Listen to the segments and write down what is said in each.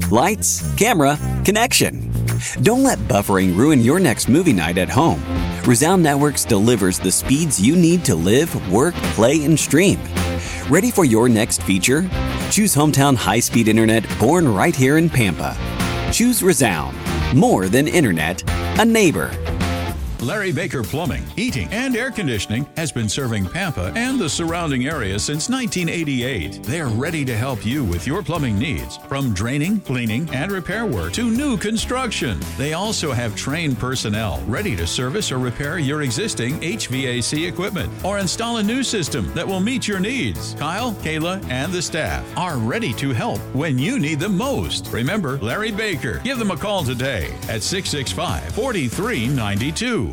Lights, camera, connection. Don't let buffering ruin your next movie night at home. Resound Networks delivers the speeds you need to live, work, play, and stream. Ready for your next feature? Choose hometown high-speed internet born right here in Pampa. Choose Resound. More than internet, a neighbor. Larry Baker Plumbing, Heating, and Air Conditioning has been serving Pampa and the surrounding area since 1988. They're ready to help you with your plumbing needs, from draining, cleaning, and repair work to new construction. They also have trained personnel ready to service or repair your existing HVAC equipment or install a new system that will meet your needs. Kyle, Kayla, and the staff are ready to help when you need them most. Remember Larry Baker. Give them a call today at 665-4392.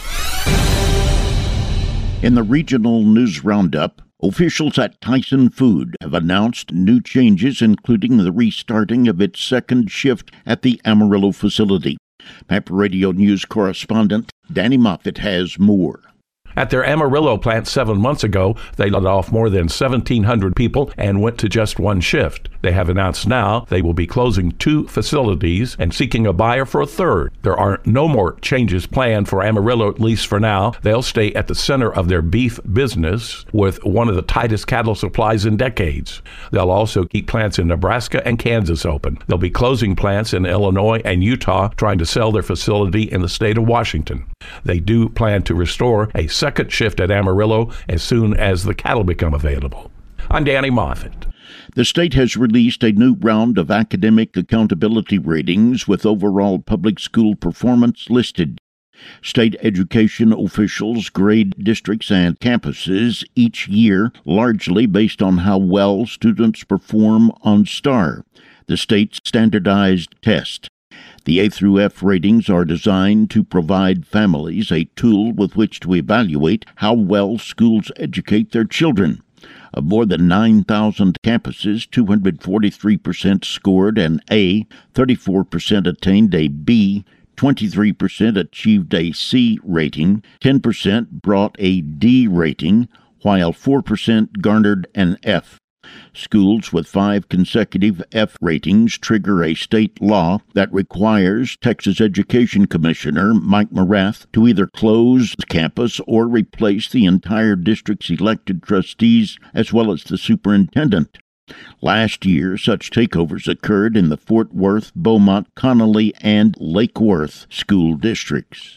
In the regional news roundup, officials at Tyson Food have announced new changes, including the restarting of its second shift at the Amarillo facility. Pampa Radio News correspondent Danny Moffett has more. At their Amarillo plant 7 months ago, they laid off more than 1,700 people and went to just one shift. They have announced now they will be closing 2 facilities and seeking a buyer for a third. There are no more changes planned for Amarillo, at least for now. They'll stay at the center of their beef business with one of the tightest cattle supplies in decades. They'll also keep plants in Nebraska and Kansas open. They'll be closing plants in Illinois and Utah, trying to sell their facility in the state of Washington. They do plan to restore a second shift at Amarillo as soon as the cattle become available. I'm Danny Moffett. The state has released a new round of academic accountability ratings with overall public school performance listed. State education officials grade districts and campuses each year, largely based on how well students perform on STAR, the state's standardized test. The A through F ratings are designed to provide families a tool with which to evaluate how well schools educate their children. Of more than 9,000 campuses, 243% scored an A, 34% attained a B, 23% achieved a C rating, 10% brought a D rating, while 4% garnered an F. Schools with 5 consecutive F ratings trigger a state law that requires Texas Education Commissioner Mike Morath to either close the campus or replace the entire district's elected trustees as well as the superintendent. Last year, such takeovers occurred in the Fort Worth, Beaumont, Connolly, and Lake Worth school districts.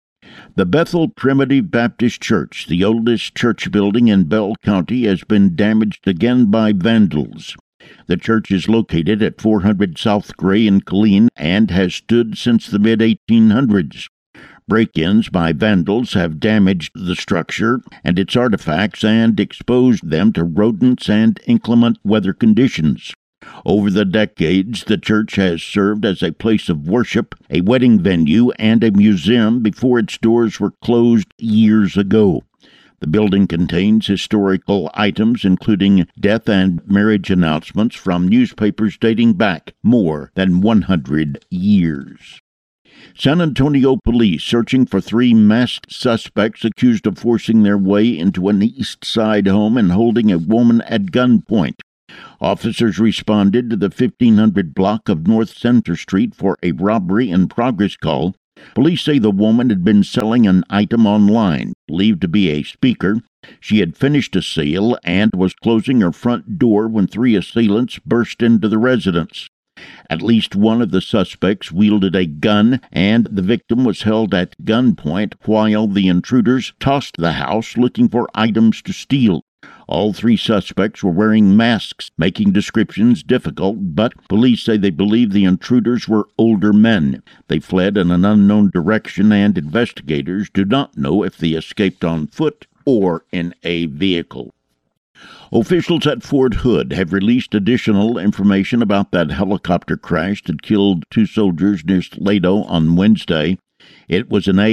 The Bethel Primitive Baptist Church, the oldest church building in Bell County, has been damaged again by vandals. The church is located at 400 South Gray in Killeen and has stood since the mid-1800s. Break-ins by vandals have damaged the structure and its artifacts and exposed them to rodents and inclement weather conditions. Over the decades, the church has served as a place of worship, a wedding venue, and a museum before its doors were closed years ago. The building contains historical items including death and marriage announcements from newspapers dating back more than 100 years. San Antonio police searching for 3 masked suspects accused of forcing their way into an East Side home and holding a woman at gunpoint. Officers responded to the 1500 block of North Center Street for a robbery in progress call. Police say the woman had been selling an item online, believed to be a speaker. She had finished a sale and was closing her front door when 3 assailants burst into the residence. At least one of the suspects wielded a gun, and the victim was held at gunpoint while the intruders tossed the house looking for items to steal. All 3 suspects were wearing masks, making descriptions difficult, but police say they believe the intruders were older men. They fled in an unknown direction, and investigators do not know if they escaped on foot or in a vehicle. Officials at Fort Hood have released additional information about that helicopter crash that killed 2 soldiers near Slado on Wednesday. It was an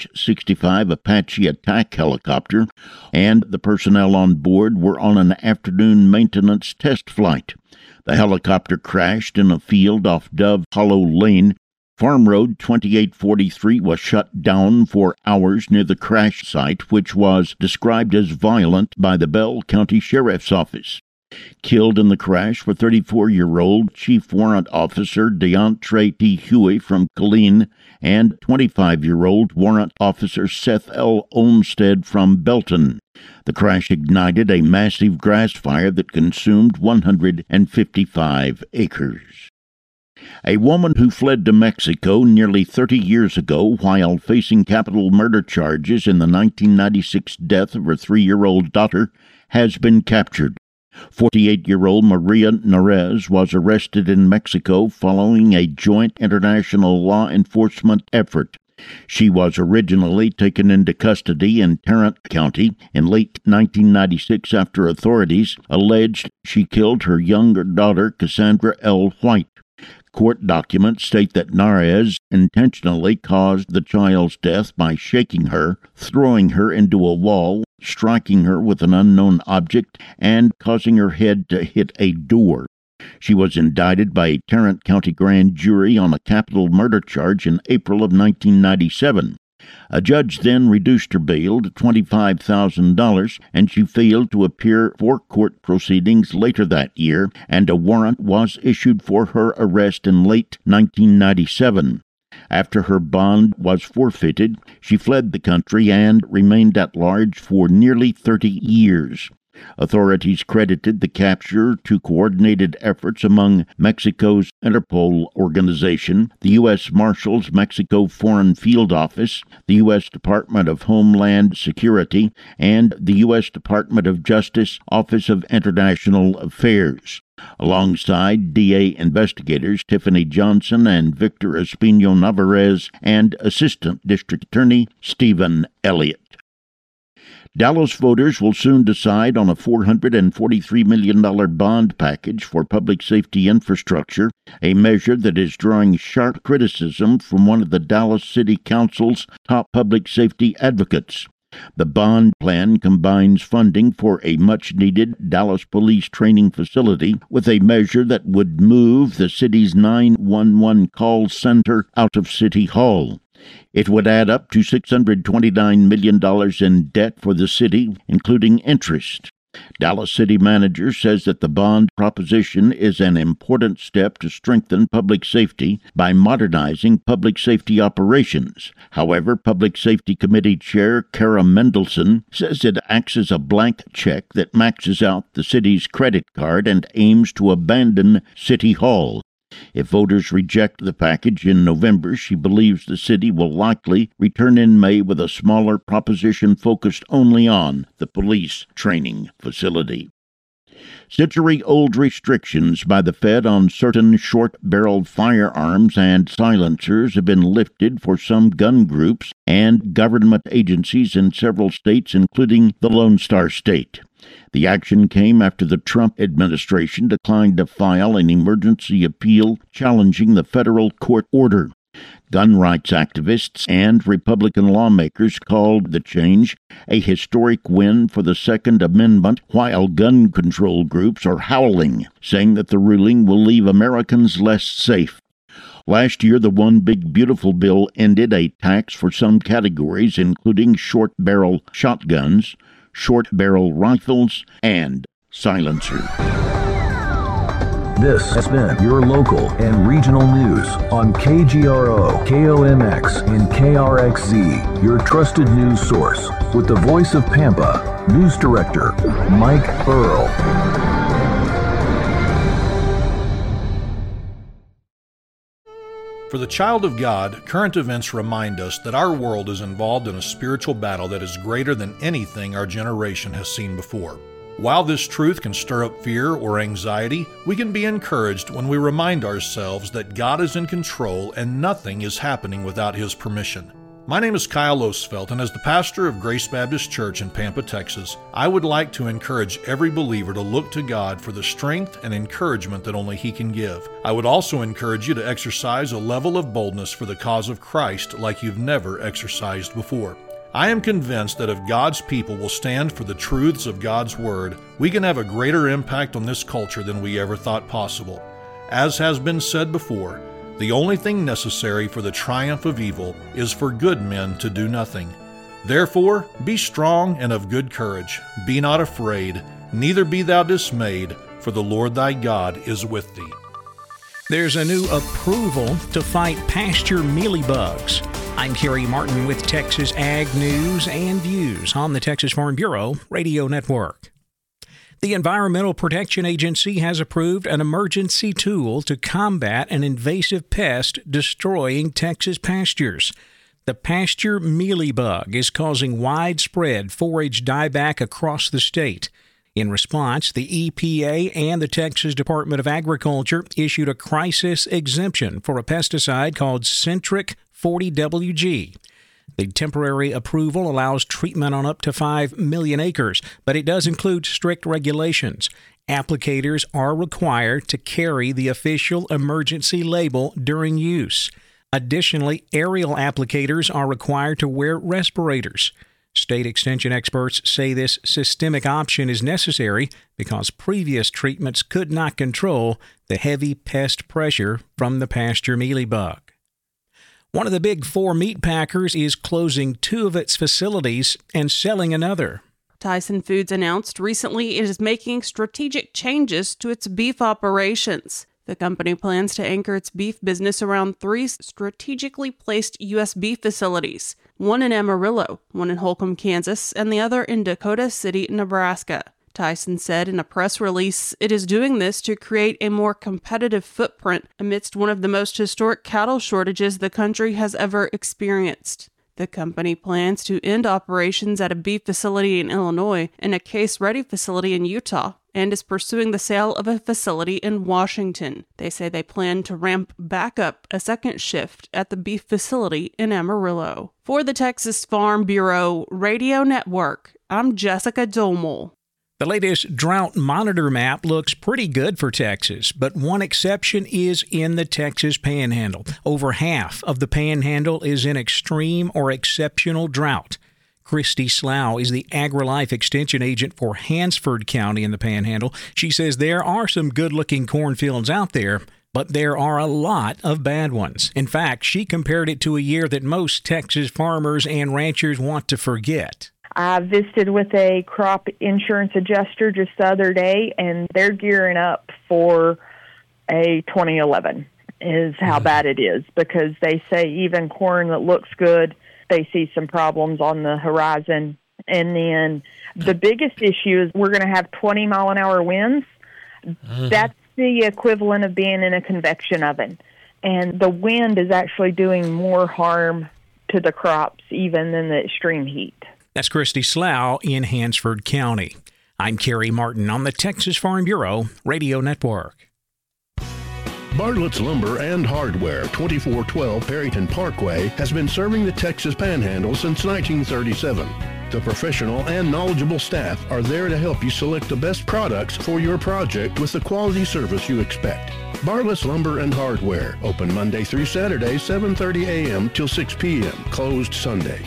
AH-65 Apache attack helicopter, and the personnel on board were on an afternoon maintenance test flight. The helicopter crashed in a field off Dove Hollow Lane. Farm Road 2843 was shut down for hours near the crash site, which was described as violent by the Bell County Sheriff's Office. Killed in the crash were 34-year-old Chief Warrant Officer Deontre T. Huey from Killeen and 25-year-old Warrant Officer Seth L. Olmsted from Belton. The crash ignited a massive grass fire that consumed 155 acres. A woman who fled to Mexico nearly 30 years ago while facing capital murder charges in the 1996 death of her 3-year-old daughter has been captured. 48-year-old Maria Narez was arrested in Mexico following a joint international law enforcement effort. She was originally taken into custody in Tarrant County in late 1996 after authorities alleged she killed her younger daughter, Cassandra L. White. Court documents state that Narez intentionally caused the child's death by shaking her, throwing her into a wall, striking her with an unknown object, and causing her head to hit a door. She was indicted by a Tarrant County grand jury on a capital murder charge in April of 1997. A judge then reduced her bail to $25,000, and she failed to appear for court proceedings later that year, and a warrant was issued for her arrest in late 1997. After her bond was forfeited, she fled the country and remained at large for nearly 30 years. Authorities credited the capture to coordinated efforts among Mexico's Interpol organization, the U.S. Marshals Mexico Foreign Field Office, the U.S. Department of Homeland Security, and the U.S. Department of Justice Office of International Affairs. Alongside DA investigators Tiffany Johnson and Victor Espino Navarez and Assistant District Attorney Stephen Elliott. Dallas voters will soon decide on a $443 million bond package for public safety infrastructure, a measure that is drawing sharp criticism from one of the Dallas City Council's top public safety advocates. The bond plan combines funding for a much-needed Dallas police training facility with a measure that would move the city's 911 call center out of City Hall. It would add up to $629 million in debt for the city, including interest. Dallas City Manager says that the bond proposition is an important step to strengthen public safety by modernizing public safety operations. However, Public Safety Committee Chair Kara Mendelson says it acts as a blank check that maxes out the city's credit card and aims to abandon City Hall. If voters reject the package in November, she believes the city will likely return in May with a smaller proposition focused only on the police training facility. Century-old restrictions by the Fed on certain short-barreled firearms and silencers have been lifted for some gun groups and government agencies in several states, including the Lone Star State. The action came after the Trump administration declined to file an emergency appeal challenging the federal court order. Gun rights activists and Republican lawmakers called the change a historic win for the Second Amendment, while gun control groups are howling, saying that the ruling will leave Americans less safe. Last year, the One Big Beautiful bill ended a tax for some categories, including short-barrel shotguns, short-barrel rifles, and silencers. This has been your local and regional news on KGRO, KOMX, and KRXZ, your trusted news source. With the voice of Pampa, News Director Mike Earl. For the child of God, current events remind us that our world is involved in a spiritual battle that is greater than anything our generation has seen before. While this truth can stir up fear or anxiety, we can be encouraged when we remind ourselves that God is in control and nothing is happening without His permission. My name is Kyle Osfelt, and as the pastor of Grace Baptist Church in Pampa, Texas, I would like to encourage every believer to look to God for the strength and encouragement that only He can give. I would also encourage you to exercise a level of boldness for the cause of Christ like you've never exercised before. I am convinced that if God's people will stand for the truths of God's Word, we can have a greater impact on this culture than we ever thought possible. As has been said before, the only thing necessary for the triumph of evil is for good men to do nothing. Therefore, be strong and of good courage. Be not afraid. Neither be thou dismayed, for the Lord thy God is with thee. There's a new approval to fight pasture mealybugs. I'm Kerry Martin with Texas Ag News and Views on the Texas Farm Bureau Radio Network. The Environmental Protection Agency has approved an emergency tool to combat an invasive pest destroying Texas pastures. The pasture mealybug is causing widespread forage dieback across the state. In response, the EPA and the Texas Department of Agriculture issued a crisis exemption for a pesticide called Centric 40WG. The temporary approval allows treatment on up to 5 million acres, but it does include strict regulations. Applicators are required to carry the official emergency label during use. Additionally, aerial applicators are required to wear respirators. State extension experts say this systemic option is necessary because previous treatments could not control the heavy pest pressure from the pasture mealybug. One of the big four meat packers is closing 2 of its facilities and selling another. Tyson Foods announced recently it is making strategic changes to its beef operations. The company plans to anchor its beef business around 3 strategically placed U.S. beef facilities, one in Amarillo, one in Holcomb, Kansas, and the other in Dakota City, Nebraska. Tyson said in a press release it is doing this to create a more competitive footprint amidst one of the most historic cattle shortages the country has ever experienced. The company plans to end operations at a beef facility in Illinois and a case-ready facility in Utah, and is pursuing the sale of a facility in Washington. They say they plan to ramp back up a second shift at the beef facility in Amarillo. For the Texas Farm Bureau Radio Network, I'm Jessica Domel. The latest drought monitor map looks pretty good for Texas, but one exception is in the Texas Panhandle. Over half of the Panhandle is in extreme or exceptional drought. Christy Slough is the AgriLife Extension Agent for Hansford County in the Panhandle. She says there are some good-looking cornfields out there, but there are a lot of bad ones. In fact, she compared it to a year that most Texas farmers and ranchers want to forget. I visited with a crop insurance adjuster just the other day, and they're gearing up for a 2011 is how bad it is, because they say even corn that looks good, they see some problems on the horizon. And then the biggest issue is we're going to have 20-mile-an-hour winds. That's the equivalent of being in a convection oven. And the wind is actually doing more harm to the crops even than the extreme heat. That's Christy Slough in Hansford County. I'm Kerry Martin on the Texas Farm Bureau Radio Network. Bartlett's Lumber and Hardware, 2412 Perryton Parkway, has been serving the Texas Panhandle since 1937. The professional and knowledgeable staff are there to help you select the best products for your project with the quality service you expect. Bartlett's Lumber and Hardware, open Monday through Saturday, 7:30 a.m. till 6 p.m., closed Sunday.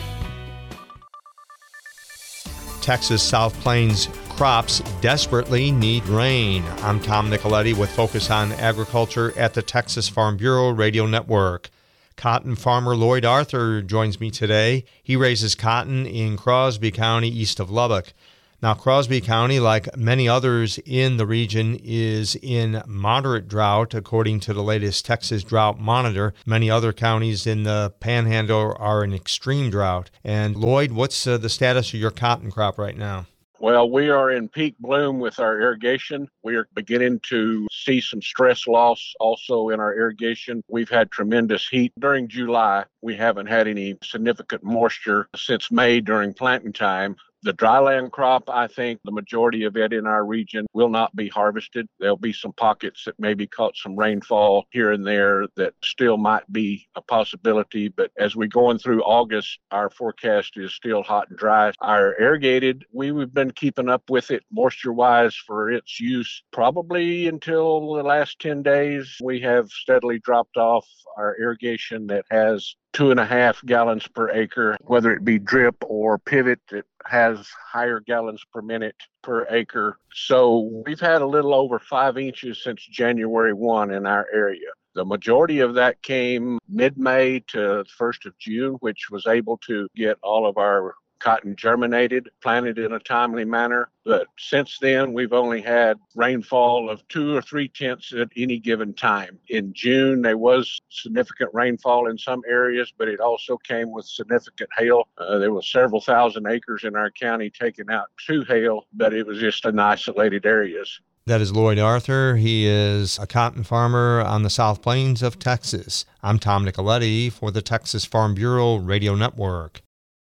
Texas South Plains crops desperately need rain. I'm Tom Nicoletti with Focus on Agriculture at the Texas Farm Bureau Radio Network. Cotton farmer Lloyd Arthur joins me today. He raises cotton in Crosby County east of Lubbock. Now, Crosby County, like many others in the region, is in moderate drought, according to the latest Texas Drought Monitor. Many other counties in the Panhandle are in extreme drought. And Lloyd, what's the status of your cotton crop right now? Well, we are in peak bloom with our irrigation. We are beginning to see some stress loss also in our irrigation. We've had tremendous heat during July. We haven't had any significant moisture since May during planting time. The dryland crop, I think the majority of it in our region will not be harvested. There'll be some pockets that maybe caught some rainfall here and there that still might be a possibility. But as we're going through August, our forecast is still hot and dry. Our irrigated, we've been keeping up with it moisture-wise for its use probably until the last 10 days. We have steadily dropped off our irrigation that has 2.5 gallons per acre, whether it be drip or pivot, it has higher gallons per minute per acre. So we've had a little over 5 inches since January 1 in our area. The majority of that came mid-May to the 1st of June, which was able to get all of our cotton germinated, planted in a timely manner. But since then, we've only had rainfall of 2 or 3 tenths at any given time. In June, there was significant rainfall in some areas, but it also came with significant hail. There was several thousand acres in our county taken out to hail, but it was just in isolated areas. That is Lloyd Arthur. He is a cotton farmer on the South Plains of Texas. I'm Tom Nicoletti for the Texas Farm Bureau Radio Network.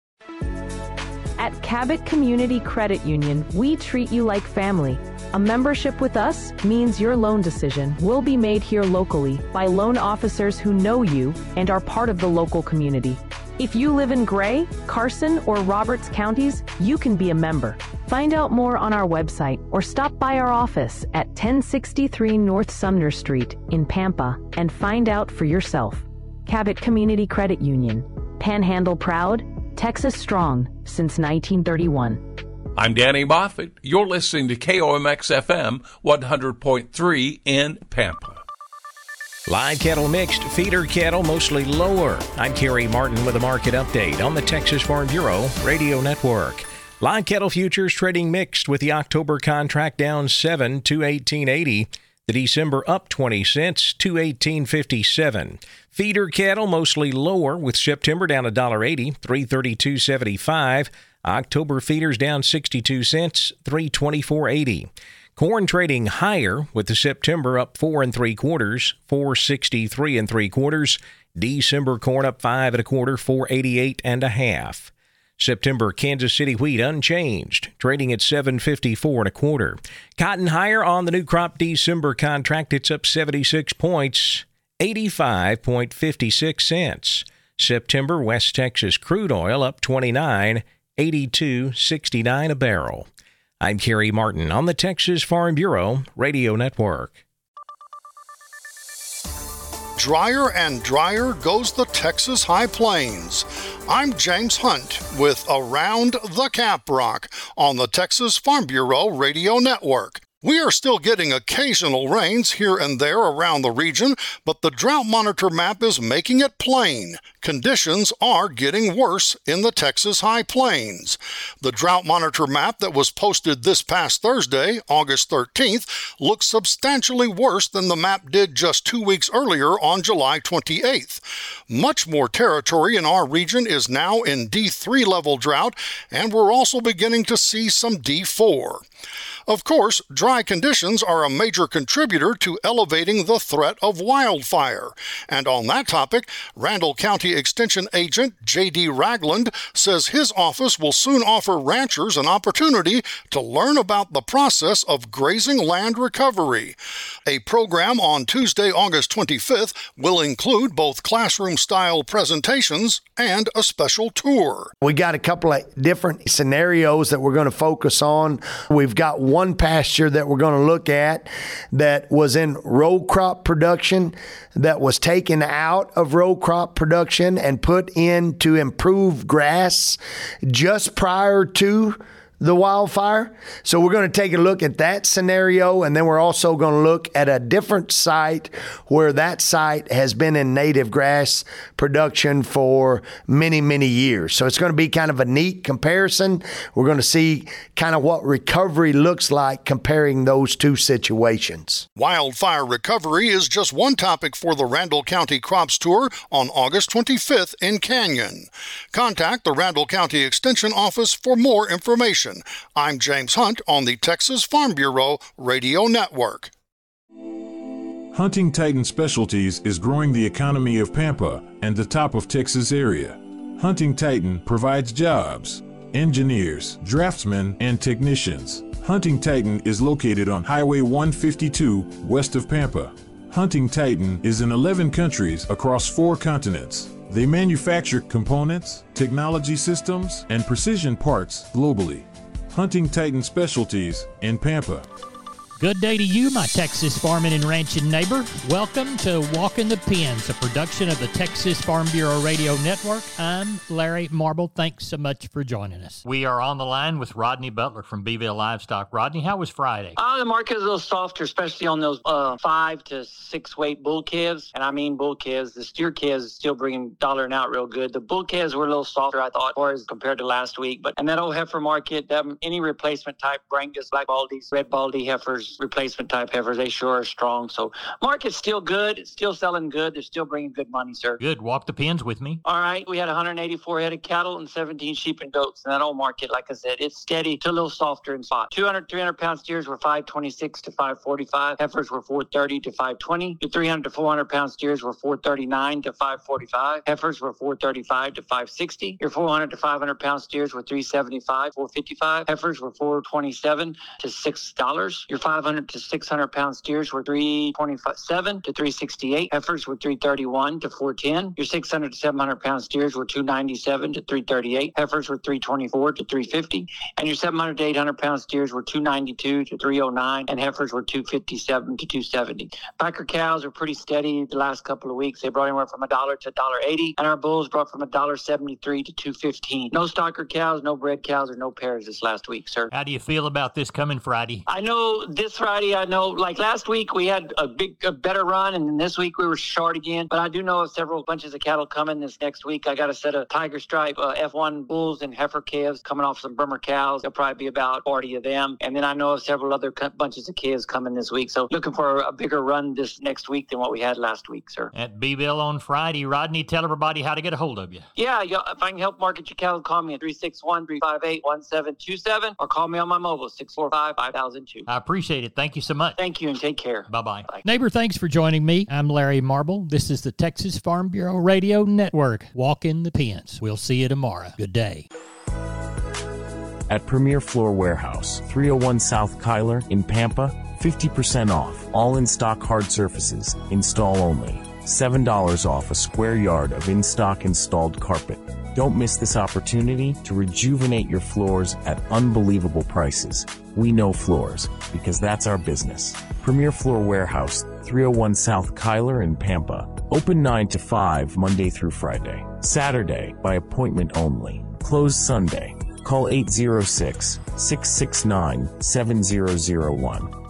At Cabot Community Credit Union, we treat you like family. A membership with us means your loan decision will be made here locally by loan officers who know you and are part of the local community. If you live in Gray, Carson, or Roberts counties, you can be a member. Find out more on our website or stop by our office at 1063 North Sumner Street in Pampa and find out for yourself. Cabot Community Credit Union. Panhandle proud, Texas strong since 1931. I'm Danny Moffett. You're listening to KOMX-FM 100.3 in Pampa. Live cattle mixed, feeder cattle mostly lower. I'm Kerry Martin with a market update on the Texas Farm Bureau Radio Network. Live cattle futures trading mixed with the October contract down 7 to $18.80. The December up 20 cents to $18.57. Feeder cattle mostly lower with September down $1.80, $332.75. October feeders down 62 cents, $324.80. Corn trading higher with the September up 4 3/4, $463 3/4. December corn up 5 1/4, $488 1/2. September Kansas City wheat unchanged, trading at $754 1/4. Cotton higher on the new crop December contract. It's up 76 points, 85.56 cents. September West Texas crude oil up 29, 82.69 a barrel. I'm Kerry Martin on the Texas Farm Bureau Radio Network. Drier and drier goes the Texas High Plains. I'm James Hunt with Around the Caprock on the Texas Farm Bureau Radio Network. We are still getting occasional rains here and there around the region, but the drought monitor map is making it plain. Conditions are getting worse in the Texas High Plains. The drought monitor map that was posted this past Thursday, August 13th, looks substantially worse than the map did just 2 weeks earlier on July 28th. Much more territory in our region is now in D3 level drought, and we're also beginning to see some D4. Of course, dry conditions are a major contributor to elevating the threat of wildfire. And on that topic, Randall County Extension Agent J.D. Ragland says his office will soon offer ranchers an opportunity to learn about the process of grazing land recovery. A program on Tuesday, August 25th will include both classroom-style presentations and a special tour. We got a couple of different scenarios that we're going to focus on. We've got one pasture that we're going to look at that was in row crop production, that was taken out of row crop production and put into improved grass just prior to the wildfire. So we're going to take a look at that scenario, and then we're also going to look at a different site where that site has been in native grass production for many, many years. So it's going to be kind of a neat comparison. We're going to see kind of what recovery looks like comparing those two situations. Wildfire recovery is just one topic for the Randall County Crops Tour on August 25th in Canyon. Contact the Randall County Extension Office for more information. I'm James Hunt on the Texas Farm Bureau Radio Network. Hunting Titan Specialties is growing the economy of Pampa and the top of Texas area. Hunting Titan provides jobs, engineers, draftsmen, and technicians. Hunting Titan is located on Highway 152 west of Pampa. Hunting Titan is in 11 countries across 4 continents. They manufacture components, technology systems, and precision parts globally. Hunting Titan Specialties in Pampa. Good day to you, my Texas farming and ranching neighbor. Welcome to Walking the Pens, a production of the Texas Farm Bureau Radio Network. I'm Larry Marble. Thanks so much for joining us. We are on the line with Rodney Butler from Beeville Livestock. Rodney, how was Friday? The market is a little softer, especially on those 5 to 6 weight bull calves. And I mean bull calves. The steer calves is still bringing dollar and out real good. The bull calves were a little softer, I thought, as compared to last week. And that old heifer market, any replacement type, Brangus, Black Baldies, Red Baldy heifers, replacement type heifers, they sure are strong. So market's still good. It's still selling good. They're still bringing good money, sir. Good. Walk the pens with me. All right. We had 184 head of cattle and 17 sheep and goats. And that old market, like I said, it's steady to a little softer in spot. 200, 300-pound steers were 526 to 545. Heifers were 430 to 520. Your 300 to 400-pound steers were 439 to 545. Heifers were 435 to 560. Your 400 to 500-pound steers were 375, 455. Heifers were 427 to $6. Your 500 to 600-pound steers were 327 to 368. Heifers were 331 to 410. Your 600 to 700-pound steers were 297 to 338. Heifers were 324 to 350. And your 700 to 800-pound steers were 292 to 309. And heifers were 257 to 270. Packer cows are pretty steady the last couple of weeks. They brought anywhere from $1 to $1.80. And our bulls brought from $1.73 to $2.15. No stocker cows, no bred cows, or no pairs this last week, sir. How do you feel about this coming Friday? I know this Friday, like last week we had a better run, and then this week we were short again. But I do know of several bunches of cattle coming this next week. I got a set of Tiger Stripe F1 bulls and heifer calves coming off some Bremer cows. There'll probably be about 40 of them. And then I know of several other bunches of calves coming this week. So looking for a bigger run this next week than what we had last week, sir. At Beeville on Friday. Rodney, tell everybody how to get a hold of you. Yeah, if I can help market your cattle, call me at 361-358-1727 or call me on my mobile, 645-5002. I appreciate it. Thank you so much. Thank you, and take care. Bye-bye. Neighbor, thanks for joining me. I'm Larry Marble. This is the Texas Farm Bureau Radio Network. Walk in the pens. We'll see you tomorrow. Good day. At Premier Floor Warehouse, 301 South Kyler in Pampa, 50% off. All in-stock hard surfaces. Install only. $7 off a square yard of in-stock installed carpet. Don't miss this opportunity to rejuvenate your floors at unbelievable prices. We know floors, because that's our business. Premier Floor Warehouse, 301 South Kyler in Pampa. Open 9 to 5, Monday through Friday. Saturday, by appointment only. Closed Sunday. Call 806-669-7001.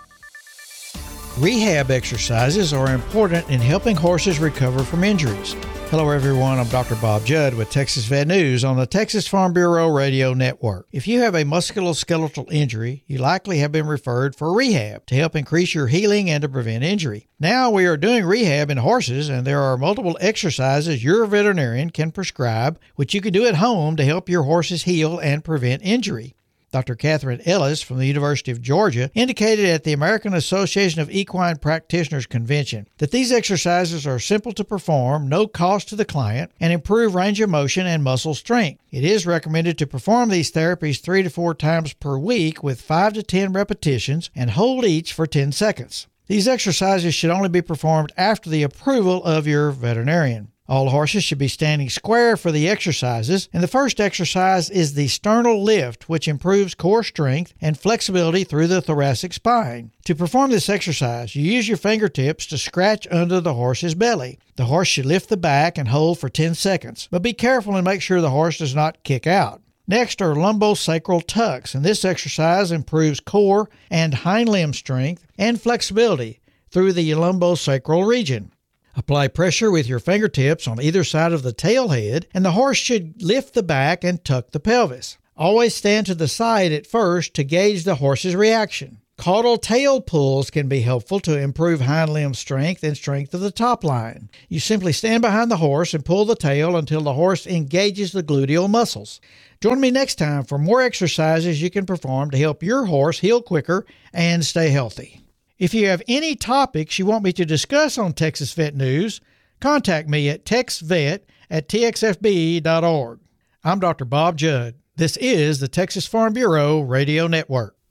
Rehab exercises are important in helping horses recover from injuries. Hello everyone, I'm Dr. Bob Judd with Texas Vet News on the Texas Farm Bureau Radio Network. If you have a musculoskeletal injury, you likely have been referred for rehab to help increase your healing and to prevent injury. Now we are doing rehab in horses, and there are multiple exercises your veterinarian can prescribe, which you can do at home to help your horses heal and prevent injury. Dr. Catherine Ellis from the University of Georgia indicated at the American Association of Equine Practitioners Convention that these exercises are simple to perform, no cost to the client, and improve range of motion and muscle strength. It is recommended to perform these therapies 3 to 4 times per week with 5 to 10 repetitions and hold each for 10 seconds. These exercises should only be performed after the approval of your veterinarian. All horses should be standing square for the exercises, and the first exercise is the sternal lift, which improves core strength and flexibility through the thoracic spine. To perform this exercise, you use your fingertips to scratch under the horse's belly. The horse should lift the back and hold for 10 seconds, but be careful and make sure the horse does not kick out. Next are lumbosacral tucks, and this exercise improves core and hind limb strength and flexibility through the lumbosacral region. Apply pressure with your fingertips on either side of the tail head, and the horse should lift the back and tuck the pelvis. Always stand to the side at first to gauge the horse's reaction. Caudal tail pulls can be helpful to improve hind limb strength and strength of the top line. You simply stand behind the horse and pull the tail until the horse engages the gluteal muscles. Join me next time for more exercises you can perform to help your horse heal quicker and stay healthy. If you have any topics you want me to discuss on Texas Vet News, contact me at texvet@txfbe.org. I'm Dr. Bob Judd. This is the Texas Farm Bureau Radio Network.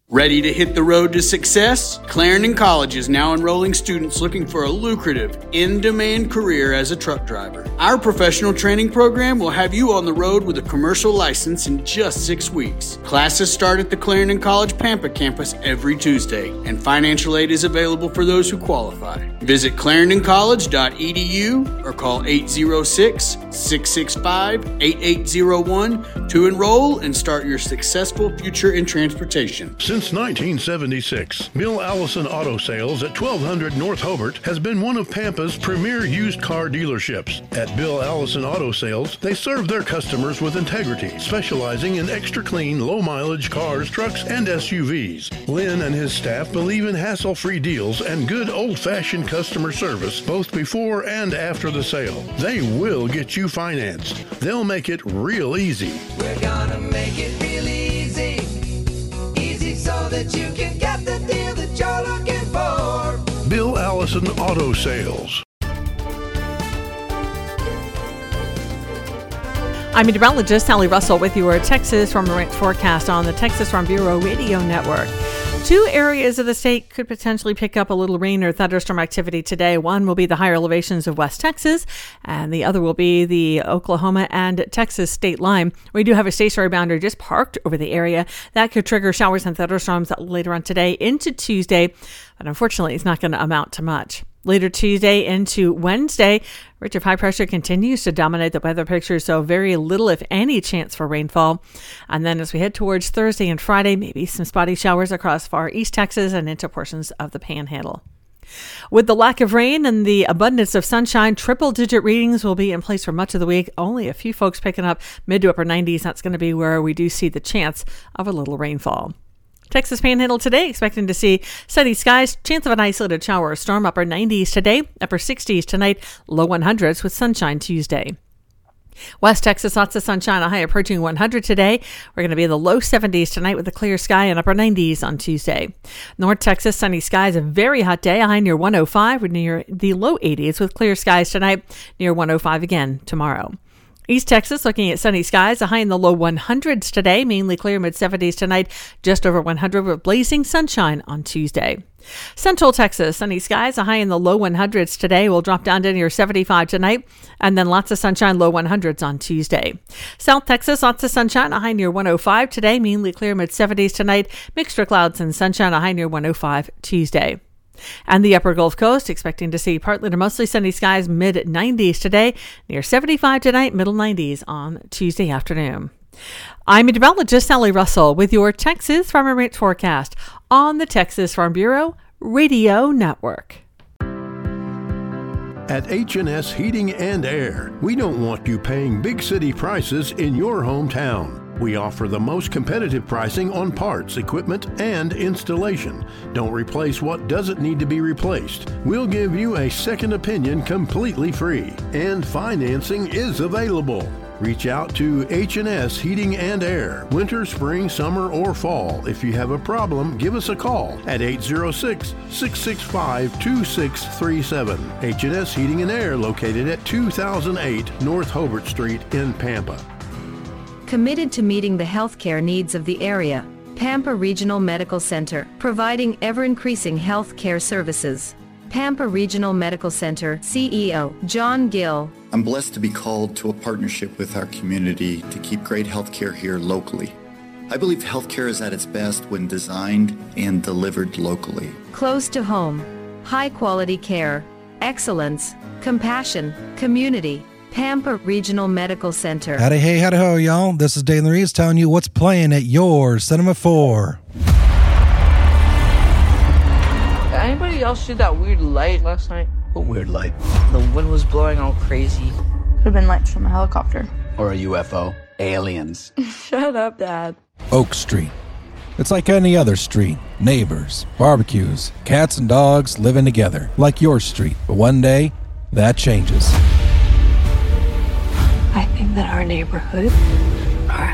Ready to hit the road to success? Clarendon College is now enrolling students looking for a lucrative, in-demand career as a truck driver. Our professional training program will have you on the road with a commercial license in just 6 weeks. Classes start at the Clarendon College Pampa campus every Tuesday, and financial aid is available for those who qualify. Visit clarendoncollege.edu or call 806-665-8801 to enroll and start your successful future in transportation. Since 1976, Bill Allison Auto Sales at 1200 North Hobart has been one of Pampa's premier used car dealerships. At Bill Allison Auto Sales, they serve their customers with integrity, specializing in extra clean, low-mileage cars, trucks, and SUVs. Lynn and his staff believe in hassle-free deals and good old-fashioned customer service, both before and after the sale. They will get you financed. They'll make it real easy. We're gonna make it real easy. So that you can get the deal that you're looking for. Bill Allison Auto Sales. I'm meteorologist Sally Russell with your Texas Farm and Ranch forecast on the Texas Farm Bureau Radio Network. 2 areas of the state could potentially pick up a little rain or thunderstorm activity today. One will be the higher elevations of West Texas, and the other will be the Oklahoma and Texas state line. We do have a stationary boundary just parked over the area. That could trigger showers and thunderstorms later on today into Tuesday, but unfortunately it's not going to amount to much. Later Tuesday into Wednesday, ridge of high pressure continues to dominate the weather picture, so very little, if any, chance for rainfall. And then as we head towards Thursday and Friday, maybe some spotty showers across far East Texas and into portions of the Panhandle. With the lack of rain and the abundance of sunshine, triple-digit readings will be in place for much of the week. Only a few folks picking up mid to upper 90s. That's going to be where we do see the chance of a little rainfall. Texas Panhandle today, expecting to see sunny skies, chance of an isolated shower or storm, upper 90s today, upper 60s tonight, low 100s with sunshine Tuesday. West Texas, lots of sunshine, a high approaching 100 today. We're going to be in the low 70s tonight with a clear sky and upper 90s on Tuesday. North Texas, sunny skies, a very hot day, a high near 105, near the low 80s with clear skies tonight, near 105 again tomorrow. East Texas, looking at sunny skies, a high in the low 100s today, mainly clear mid-70s tonight, just over 100 with blazing sunshine on Tuesday. Central Texas, sunny skies, a high in the low 100s today, will drop down to near 75 tonight, and then lots of sunshine, low 100s on Tuesday. South Texas, lots of sunshine, a high near 105 today, mainly clear mid-70s tonight, mixture clouds and sunshine, a high near 105 Tuesday. And the upper Gulf Coast, expecting to see partly to mostly sunny skies, mid-90s today, near 75 tonight, middle 90s on Tuesday afternoon. I'm meteorologist Sally Russell with your Texas Farm and Ranch forecast on the Texas Farm Bureau Radio Network. At H&S Heating and Air, we don't want you paying big city prices in your hometown. We offer the most competitive pricing on parts, equipment, and installation. Don't replace what doesn't need to be replaced. We'll give you a second opinion completely free, and financing is available. Reach out to H&S Heating and Air, winter, spring, summer, or fall. If you have a problem, give us a call at 806-665-2637. H&S Heating and Air, located at 2008 North Hobart Street in Pampa. Committed to meeting the healthcare needs of the area, Pampa Regional Medical Center, providing ever-increasing healthcare services. Pampa Regional Medical Center CEO John Gill. I'm blessed to be called to a partnership with our community to keep great healthcare here locally. I believe healthcare is at its best when designed and delivered locally. Close to home, high-quality care, excellence, compassion, community. Pampa Regional Medical Center. Howdy, hey, howdy, ho, y'all. This is Dane Reeves telling you what's playing at your Cinema 4. Anybody else see that weird light last night? What weird light? The wind was blowing all crazy. Could have been lights from a helicopter. Or a UFO. Aliens. Shut up, Dad. Oak Street. It's like any other street. Neighbors, barbecues, cats and dogs living together, like your street. But one day, that changes. I think that our neighborhood